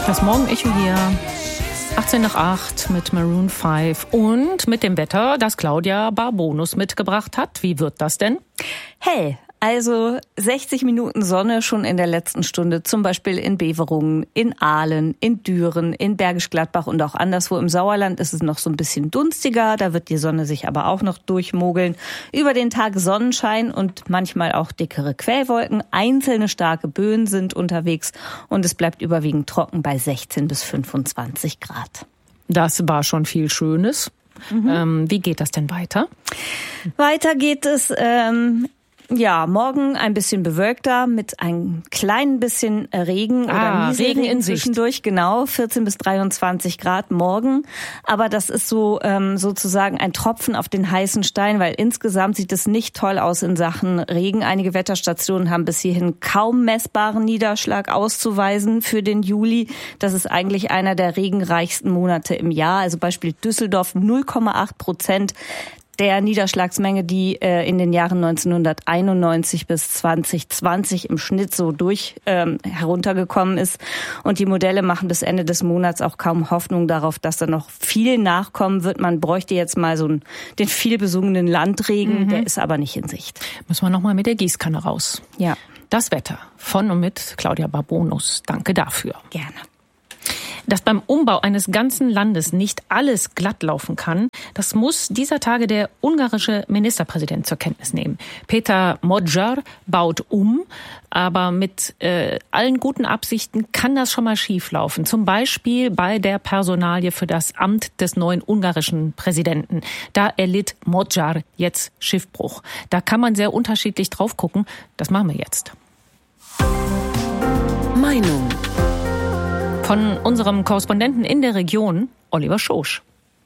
Das Morgenecho hier, 18 nach 8 mit Maroon 5 und mit dem Wetter, das Claudia Barbonus mitgebracht hat. Wie wird das denn? Hell. Also 60 Minuten Sonne schon in der letzten Stunde, zum Beispiel in Beverungen, in Aalen, in Düren, in Bergisch Gladbach und auch anderswo im Sauerland ist es noch so ein bisschen dunstiger. Da wird die Sonne sich aber auch noch durchmogeln. Über den Tag Sonnenschein und manchmal auch dickere Quellwolken. Einzelne starke Böen sind unterwegs und es bleibt überwiegend trocken bei 16 bis 25 Grad. Das war schon viel Schönes. Wie geht das denn weiter? Weiter geht es morgen ein bisschen bewölkter mit ein klein bisschen Regen oder Regen zwischendurch, genau, 14 bis 23 Grad morgen. Aber das ist so sozusagen ein Tropfen auf den heißen Stein, weil insgesamt sieht es nicht toll aus in Sachen Regen. Einige Wetterstationen haben bis hierhin kaum messbaren Niederschlag auszuweisen für den Juli. Das ist eigentlich einer der regenreichsten Monate im Jahr. Also Beispiel Düsseldorf 0,8% der Niederschlagsmenge, die in den Jahren 1991 bis 2020 im Schnitt so heruntergekommen ist. Und die Modelle machen bis Ende des Monats auch kaum Hoffnung darauf, dass da noch viel nachkommen wird. Man bräuchte jetzt mal den viel besungenen Landregen, der ist aber nicht in Sicht. Müssen wir nochmal mit der Gießkanne raus. Ja. Das Wetter von und mit Claudia Barbonus. Danke dafür. Gerne. Dass beim Umbau eines ganzen Landes nicht alles glatt laufen kann, das muss dieser Tage der ungarische Ministerpräsident zur Kenntnis nehmen. Péter Magyar baut um, aber mit allen guten Absichten kann das schon mal schieflaufen. Zum Beispiel bei der Personalie für das Amt des neuen ungarischen Präsidenten. Da erlitt Magyar jetzt Schiffbruch. Da kann man sehr unterschiedlich drauf gucken. Das machen wir jetzt. Meinung von unserem Korrespondenten in der Region, Oliver Schosch.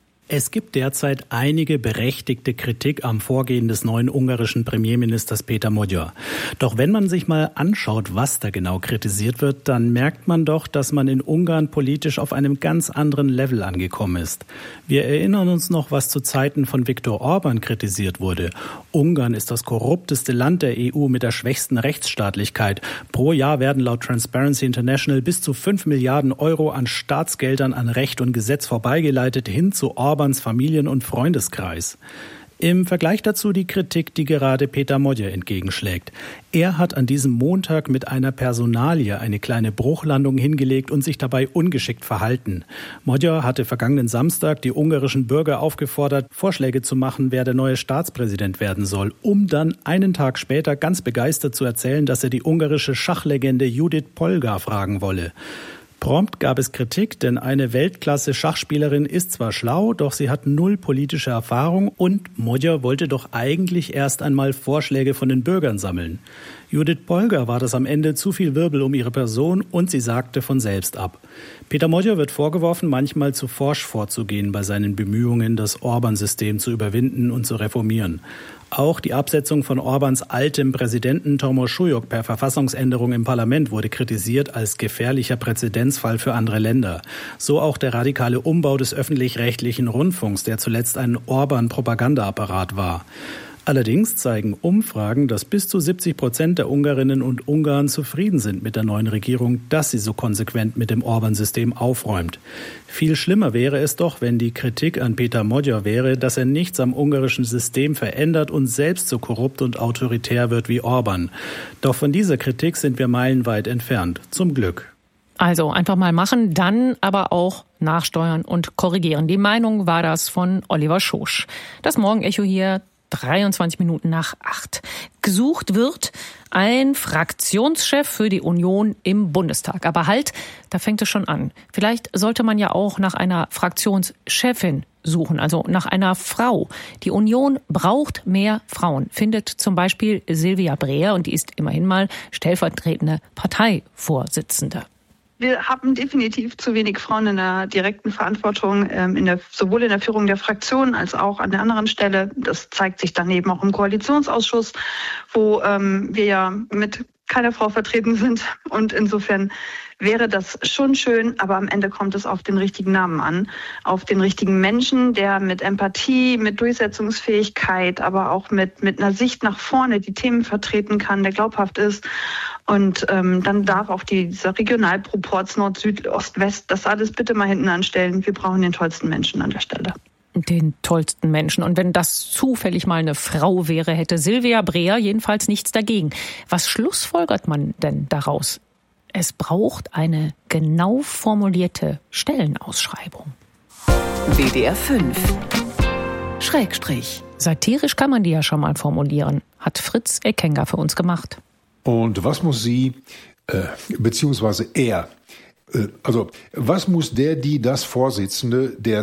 Es gibt derzeit einige berechtigte Kritik am Vorgehen des neuen ungarischen Premierministers Péter Magyar. Doch wenn man sich mal anschaut, was da genau kritisiert wird, dann merkt man doch, dass man in Ungarn politisch auf einem ganz anderen Level angekommen ist. Wir erinnern uns noch, was zu Zeiten von Viktor Orbán kritisiert wurde. Ungarn ist das korrupteste Land der EU mit der schwächsten Rechtsstaatlichkeit. Pro Jahr werden laut Transparency International bis zu 5 Milliarden Euro an Staatsgeldern an Recht und Gesetz vorbeigeleitet hin zu Orbáns Familien- und Freundeskreis. Im Vergleich dazu die Kritik, die gerade Péter Magyar entgegenschlägt. Er hat an diesem Montag mit einer Personalie eine kleine Bruchlandung hingelegt und sich dabei ungeschickt verhalten. Magyar hatte vergangenen Samstag die ungarischen Bürger aufgefordert, Vorschläge zu machen, wer der neue Staatspräsident werden soll, um dann einen Tag später ganz begeistert zu erzählen, dass er die ungarische Schachlegende Judith Polgar fragen wolle. Prompt gab es Kritik, denn eine Weltklasse-Schachspielerin ist zwar schlau, doch sie hat null politische Erfahrung und Magyar wollte doch eigentlich erst einmal Vorschläge von den Bürgern sammeln. Judith Polgar war das am Ende zu viel Wirbel um ihre Person und sie sagte von selbst ab. Péter Magyar wird vorgeworfen, manchmal zu forsch vorzugehen bei seinen Bemühungen, das Orbán-System zu überwinden und zu reformieren. Auch die Absetzung von Orbáns altem Präsidenten Tomos Suyok per Verfassungsänderung im Parlament wurde kritisiert als gefährlicher Präzedenzfall für andere Länder. So auch der radikale Umbau des öffentlich-rechtlichen Rundfunks, der zuletzt ein Orbán-Propagandaapparat war. Allerdings zeigen Umfragen, dass bis zu 70% der Ungarinnen und Ungarn zufrieden sind mit der neuen Regierung, dass sie so konsequent mit dem Orbán-System aufräumt. Viel schlimmer wäre es doch, wenn die Kritik an Péter Magyar wäre, dass er nichts am ungarischen System verändert und selbst so korrupt und autoritär wird wie Orbán. Doch von dieser Kritik sind wir meilenweit entfernt. Zum Glück. Also einfach mal machen, dann aber auch nachsteuern und korrigieren. Die Meinung war das von Oliver Schosch. Das Morgenecho hier, 23 Minuten nach 8. Gesucht wird ein Fraktionschef für die Union im Bundestag. Aber halt, da fängt es schon an. Vielleicht sollte man ja auch nach einer Fraktionschefin suchen, also nach einer Frau. Die Union braucht mehr Frauen, findet zum Beispiel Silvia Breer, und die ist immerhin mal stellvertretende Parteivorsitzende. Wir haben definitiv zu wenig Frauen in der direkten Verantwortung, sowohl in der Führung der Fraktion als auch an der anderen Stelle. Das zeigt sich dann eben auch im Koalitionsausschuss, wo wir ja mit keine Frau vertreten sind. Und insofern wäre das schon schön, aber am Ende kommt es auf den richtigen Namen an, auf den richtigen Menschen, der mit Empathie, mit Durchsetzungsfähigkeit, aber auch mit einer Sicht nach vorne die Themen vertreten kann, der glaubhaft ist. Und dann darf auch dieser Regionalproporz Nord, Süd, Ost, West das alles bitte mal hinten anstellen. Wir brauchen den tollsten Menschen an der Stelle. Den tollsten Menschen. Und wenn das zufällig mal eine Frau wäre, hätte Silvia Breer jedenfalls nichts dagegen. Was schlussfolgert man denn daraus? Es braucht eine genau formulierte Stellenausschreibung. WDR 5 /. Satirisch kann man die ja schon mal formulieren. Hat Fritz Eckenger für uns gemacht. Und was muss sie, beziehungsweise er, was muss das Vorsitzende der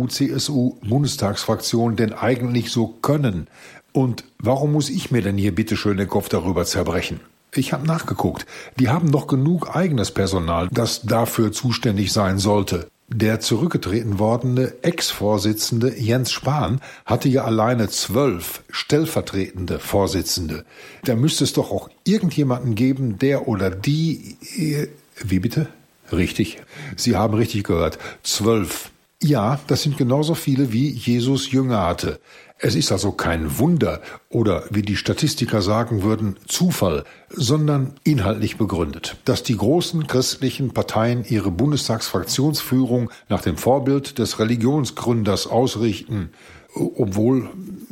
CDU-CSU-Bundestagsfraktion denn eigentlich so können? Und warum muss ich mir denn hier bitteschön den Kopf darüber zerbrechen? Ich habe nachgeguckt. Die haben doch genug eigenes Personal, das dafür zuständig sein sollte. Der zurückgetreten wordene Ex-Vorsitzende Jens Spahn hatte ja alleine 12 stellvertretende Vorsitzende. Da müsste es doch auch irgendjemanden geben, der oder die... Wie bitte? Richtig. Sie haben richtig gehört. 12. Ja, das sind genauso viele wie Jesus Jünger hatte. Es ist also kein Wunder oder, wie die Statistiker sagen würden, Zufall, sondern inhaltlich begründet, dass die großen christlichen Parteien ihre Bundestagsfraktionsführung nach dem Vorbild des Religionsgründers ausrichten. Obwohl,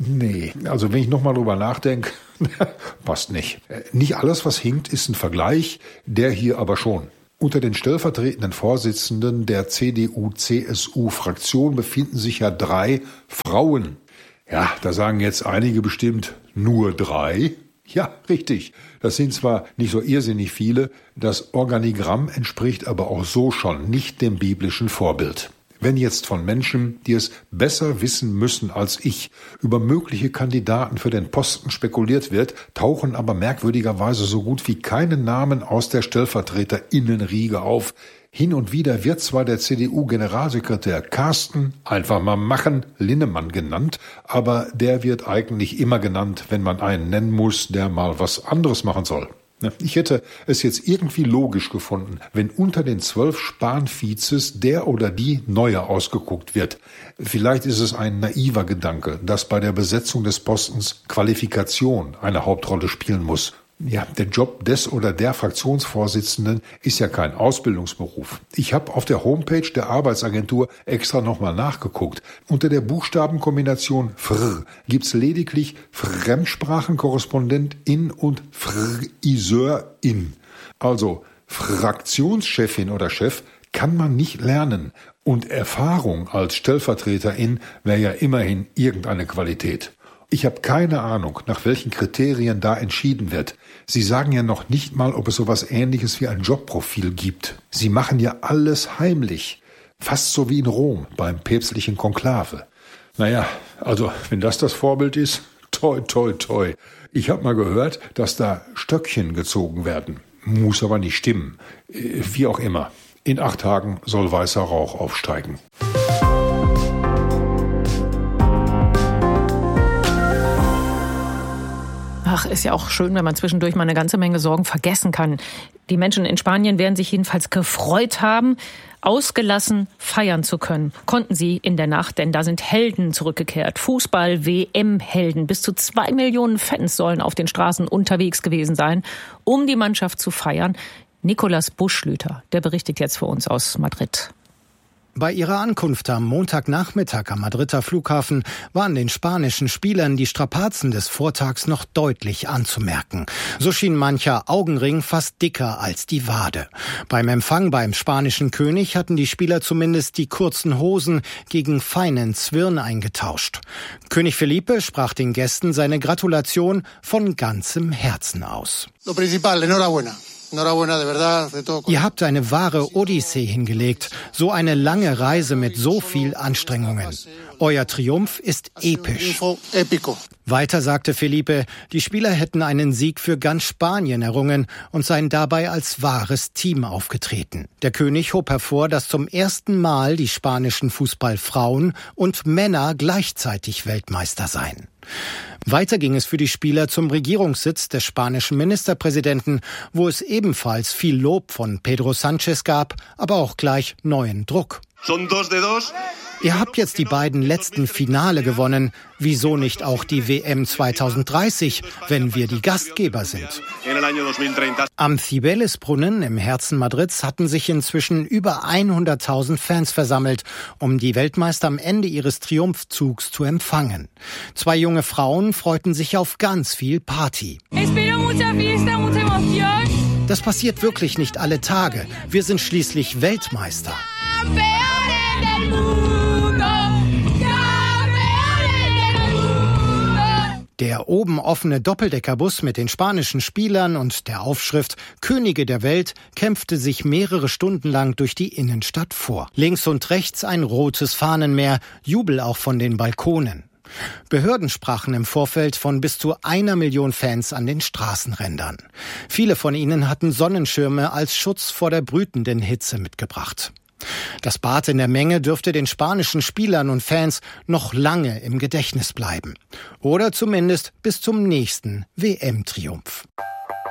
also wenn ich nochmal drüber nachdenke, passt nicht. Nicht alles, was hinkt, ist ein Vergleich, der hier aber schon. Unter den stellvertretenden Vorsitzenden der CDU-CSU-Fraktion befinden sich ja 3 Frauen. Ja, da sagen jetzt einige bestimmt, nur 3? Ja, richtig. Das sind zwar nicht so irrsinnig viele, das Organigramm entspricht aber auch so schon nicht dem biblischen Vorbild. Wenn jetzt von Menschen, die es besser wissen müssen als ich, über mögliche Kandidaten für den Posten spekuliert wird, tauchen aber merkwürdigerweise so gut wie keine Namen aus der Stellvertreterinnenriege auf. Hin und wieder wird zwar der CDU-Generalsekretär Carsten, einfach mal machen, Linnemann genannt, aber der wird eigentlich immer genannt, wenn man einen nennen muss, der mal was anderes machen soll. Ich hätte es jetzt irgendwie logisch gefunden, wenn unter den 12 Spahn-Vizes der oder die Neue ausgeguckt wird. Vielleicht ist es ein naiver Gedanke, dass bei der Besetzung des Postens Qualifikation eine Hauptrolle spielen muss. Ja, der Job des oder der Fraktionsvorsitzenden ist ja kein Ausbildungsberuf. Ich habe auf der Homepage der Arbeitsagentur extra nochmal nachgeguckt. Unter der Buchstabenkombination FR gibt's lediglich Fremdsprachenkorrespondentin und Friseurin. Also Fraktionschefin oder Chef kann man nicht lernen. Und Erfahrung als Stellvertreterin wäre ja immerhin irgendeine Qualität. Ich habe keine Ahnung, nach welchen Kriterien da entschieden wird. Sie sagen ja noch nicht mal, ob es sowas Ähnliches wie ein Jobprofil gibt. Sie machen ja alles heimlich. Fast so wie in Rom beim päpstlichen Konklave. Naja, also wenn das Vorbild ist, toi, toi, toi. Ich habe mal gehört, dass da Stöckchen gezogen werden. Muss aber nicht stimmen. Wie auch immer. In 8 Tagen soll weißer Rauch aufsteigen. Ach, ist ja auch schön, wenn man zwischendurch mal eine ganze Menge Sorgen vergessen kann. Die Menschen in Spanien werden sich jedenfalls gefreut haben, ausgelassen feiern zu können. Konnten sie in der Nacht, denn da sind Helden zurückgekehrt. Fußball-WM-Helden. Bis zu 2 Millionen Fans sollen auf den Straßen unterwegs gewesen sein, um die Mannschaft zu feiern. Nicolas Buschlüter, der berichtet jetzt für uns aus Madrid. Bei ihrer Ankunft am Montagnachmittag am Madrider Flughafen waren den spanischen Spielern die Strapazen des Vortags noch deutlich anzumerken. So schien mancher Augenring fast dicker als die Wade. Beim Empfang beim spanischen König hatten die Spieler zumindest die kurzen Hosen gegen feinen Zwirn eingetauscht. König Felipe sprach den Gästen seine Gratulation von ganzem Herzen aus. Lo principal, enhorabuena. Ihr habt eine wahre Odyssee hingelegt, so eine lange Reise mit so viel Anstrengungen. Euer Triumph ist episch. Weiter sagte Felipe, die Spieler hätten einen Sieg für ganz Spanien errungen und seien dabei als wahres Team aufgetreten. Der König hob hervor, dass zum ersten Mal die spanischen Fußballfrauen und Männer gleichzeitig Weltmeister seien. Weiter ging es für die Spieler zum Regierungssitz des spanischen Ministerpräsidenten, wo es ebenfalls viel Lob von Pedro Sánchez gab, aber auch gleich neuen Druck. Ihr habt jetzt die beiden letzten Finale gewonnen. Wieso nicht auch die WM 2030, wenn wir die Gastgeber sind? Am Cibeles-Brunnen im Herzen Madrids hatten sich inzwischen über 100.000 Fans versammelt, um die Weltmeister am Ende ihres Triumphzugs zu empfangen. 2 junge Frauen freuten sich auf ganz viel Party. Das passiert wirklich nicht alle Tage. Wir sind schließlich Weltmeister. Der oben offene Doppeldeckerbus mit den spanischen Spielern und der Aufschrift Könige der Welt kämpfte sich mehrere Stunden lang durch die Innenstadt vor. Links und rechts ein rotes Fahnenmeer, Jubel auch von den Balkonen. Behörden sprachen im Vorfeld von bis zu 1 Million Fans an den Straßenrändern. Viele von ihnen hatten Sonnenschirme als Schutz vor der brütenden Hitze mitgebracht. Das Bad in der Menge dürfte den spanischen Spielern und Fans noch lange im Gedächtnis bleiben. Oder zumindest bis zum nächsten WM-Triumph.